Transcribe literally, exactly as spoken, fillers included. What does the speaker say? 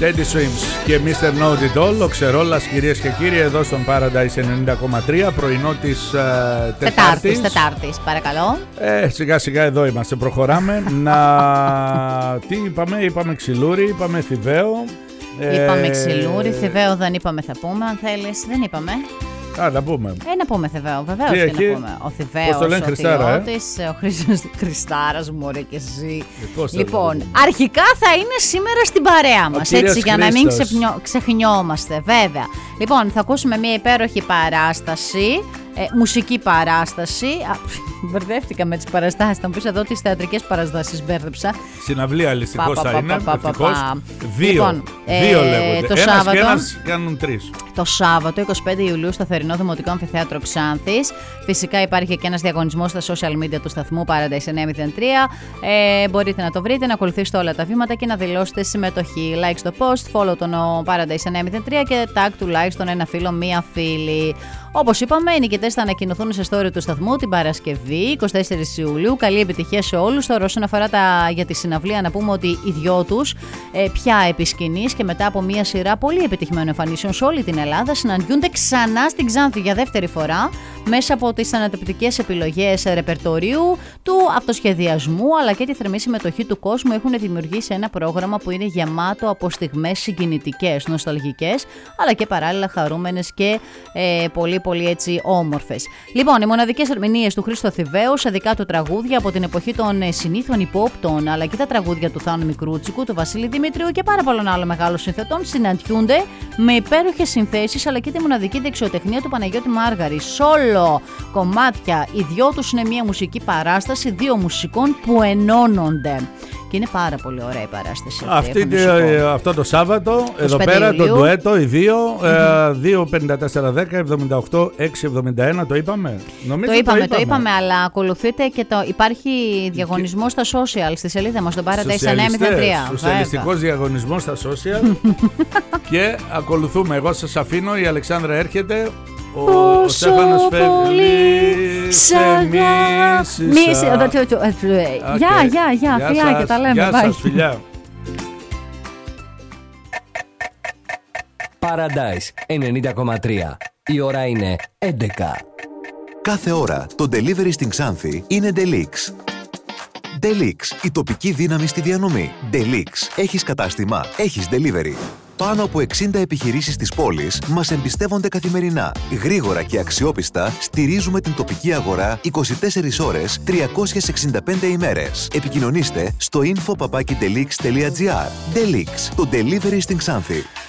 Teddy Swims και μίστερ Know It All, ο Ξερόλας, κυρίες και κύριοι, εδώ στον Paradise ενενήντα κόμμα τρία, πρωινό της uh, Τετάρτης. Τετάρτης, παρακαλώ. Ε, σιγά σιγά εδώ είμαστε, προχωράμε. Να... Τι είπαμε, είπαμε ξυλούρι, είπαμε θηβαίο. Είπαμε ε... ξυλούρι, θηβαίο δεν είπαμε, θα πούμε, αν θέλεις, δεν είπαμε. Α, να πούμε. Ε, να πούμε Θηβαίο, βεβαίως και εκεί, να πούμε. Ο Θηβαίος, το λένε, ο Χριστάρα, Θειώτης, ε? ο Χρήστος Χριστάρας, μωρέ και εσύ. Ε, λοιπόν, αρχικά θα είναι σήμερα στην παρέα μας, έτσι, για να μην ξεπνιο... ξεχνιόμαστε, βέβαια. Λοιπόν, θα ακούσουμε μια υπέροχη παράσταση. Ε, μουσική παράσταση. Α, μπερδεύτηκα με τις παραστάσεις. Θα μου πεις εδώ τις θεατρικές παραστάσεις μπέρδεψα. Συναυλία ληστικός θα είναι. Πα, πα, πα, πα. Δύο. Λοιπόν, Δύο ε, λέγονται. Το ένας Σάββατο, και ένας κάνουν τρεις. Το Σάββατο είκοσι πέντε Ιουλίου στο Θερινό Δημοτικό Αμφιθέατρο Ξάνθης. Φυσικά υπάρχει και ένας διαγωνισμός στα social media του σταθμού Paradise εννιακόσια τρία. Ε, μπορείτε να το βρείτε, να ακολουθήσετε όλα τα βήματα και να δηλώσετε συμμετοχή. Like στο post, follow τον Paradise εννιακόσια τρία και tag τουλάχιστον ένα φίλο, μία φίλη. Όπως είπαμε, οι νικητές θα ανακοινωθούν σε story του σταθμού την Παρασκευή, εικοστή τέταρτη Ιουλίου. Καλή επιτυχία σε όλους. Τώρα, όσον αφορά τα, για τη συναυλία, να πούμε ότι οι δυο τους ε, πια επί σκηνής και μετά από μια σειρά πολύ επιτυχημένων εμφανίσεων σε όλη την Ελλάδα, συναντιούνται ξανά στην Ξάνθη για δεύτερη φορά μέσα από τις ανατρεπτικές επιλογές ρεπερτορίου, του αυτοσχεδιασμού αλλά και τη θερμή συμμετοχή του κόσμου. Έχουν δημιουργήσει ένα πρόγραμμα που είναι γεμάτο από στιγμές συγκινητικές, νοσταλγικές, αλλά και παράλληλα χαρούμενες και ε, πολύ πολύ έτσι όμορφες. Λοιπόν, οι μοναδικές ερμηνείες του Χρήστο Θηβαίου σε δικά του τραγούδια από την εποχή των συνήθων υπόπτων, αλλά και τα τραγούδια του Θάνου Μικρούτσικου, του Βασίλη Δημητρίου και πάρα πολλών άλλων μεγάλων συνθετών συναντιούνται με υπέροχες συνθέσεις αλλά και τη μοναδική δεξιοτεχνία του Παναγιώτη Μάργαρη. Σόλο κομμάτια, οι δυο τους είναι μια μουσική παράσταση δύο μουσικών που ενώνονται. Και είναι πάρα πολύ ωραία η παράσταση αυτή. αυτή αυτό το Σάββατο, εδώ πέρα Ιουλίου. Το ντουέτο, οι δύο, mm-hmm. ε, δύο πενήντα τέσσερα δέκα εβδομήντα οκτώ έξι εβδομήντα ένα, το είπαμε. Νομίζω το είπαμε, το είπαμε, το είπαμε, αλλά ακολουθείτε και το, υπάρχει διαγωνισμός στα social, στη σελίδα μας, στον Paradise εννιακόσια τρία. Σοσιαλιστικός διαγωνισμός στα social και ακολουθούμε. Εγώ σας αφήνω, η Αλεξάνδρα έρχεται. Ο, ο Στέφανος φεύγει, σε μίσησα. Γεια, γεια, γεια, φιλιά και τα λέμε. Γεια σας, φιλιά. Paradise ενενήντα κόμμα τρία. Η ώρα είναι έντεκα. Κάθε ώρα το delivery στην Ξάνθη είναι Delix. Delix, η τοπική δύναμη στη διανομή. Delix, έχεις κατάστημα, έχεις delivery. Πάνω από εξήντα επιχειρήσεις της πόλης μας εμπιστεύονται καθημερινά. Γρήγορα και αξιόπιστα στηρίζουμε την τοπική αγορά είκοσι τέσσερις ώρες, τριακόσιες εξήντα πέντε ημέρες. Επικοινωνήστε στο info παπάκι delix τελεία gr. Delix, το delivery στην Ξάνθη.